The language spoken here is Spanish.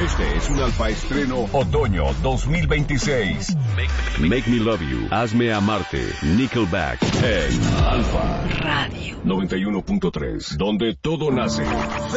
Este es un Alfa Estreno Otoño 2026. Make Me Love You, Hazme Amarte, Nickelback, en Alfa Radio 91.3, donde todo nace.